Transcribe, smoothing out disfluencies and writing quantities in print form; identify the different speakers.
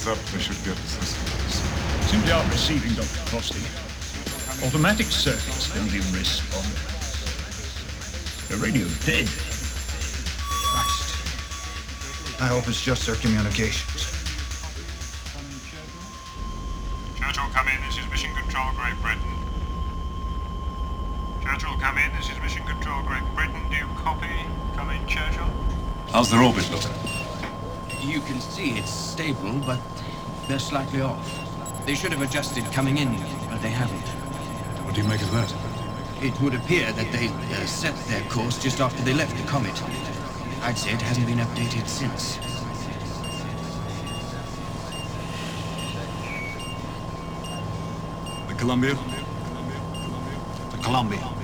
Speaker 1: Внезапно щупер соскучился.
Speaker 2: Simply out receiving, Dr. Frosty. Automatic circuits don't even respond. The radio's dead.
Speaker 3: Christ. I hope it's just their communications.
Speaker 4: Churchill, come in. This is Mission Control, Great Britain. Churchill, come in. This is Mission Control, Great Britain. Do you copy? Come in, Churchill.
Speaker 5: How's the orbit look?
Speaker 6: You can see it's stable, but they're slightly off. They should have adjusted coming in, but they haven't.
Speaker 5: What do you make of that?
Speaker 6: It would appear that they set their course just after they left the comet. I'd say it hasn't been updated since.
Speaker 5: The Columbia?
Speaker 3: The Columbia.